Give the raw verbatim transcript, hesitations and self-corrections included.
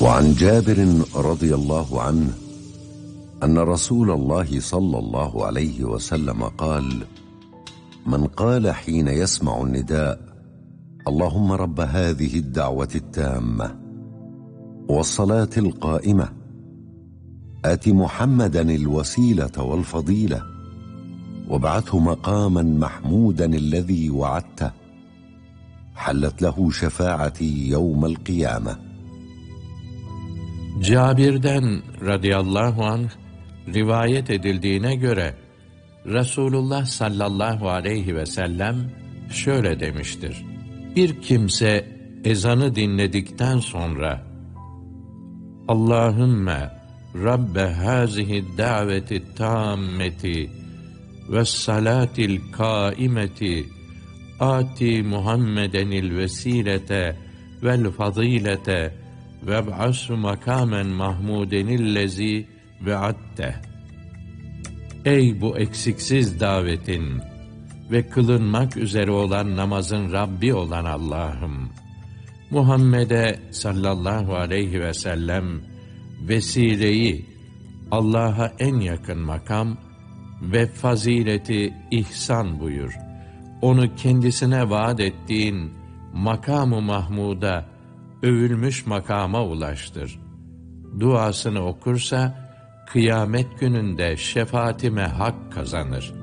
وعن جابر رضي الله عنه أن رسول الله صلى الله عليه وسلم قال: من قال حين يسمع النداء: اللهم رب هذه الدعوة التامة والصلاة القائمة آت محمدا الوسيلة والفضيلة وابعثه مقاما محمودا الذي وعدته حلت له şefaati yevmel kıyame. Cabir'den radıyallahu anh rivayet edildiğine göre Resulullah sallallahu aleyhi ve sellem şöyle demiştir: bir kimse ezanı dinledikten sonra Allahümme Rabbe hazihi daveti tammeti ve salatil kaimeti ati Muhammedenil vesilete vel fadilete ve b'asu makamen mahmudenillezi ve'atte. Ey bu eksiksiz davetin ve kılınmak üzere olan namazın Rabbi olan Allah'ım, Muhammed'e sallallahu aleyhi ve sellem vesileyi, Allah'a en yakın makam ve fazileti ihsan buyur. Onu kendisine vaat ettiğin makam-ı mahmuda, övülmüş makama ulaştır. Duasını okursa, kıyamet gününde şefaatime hak kazanır.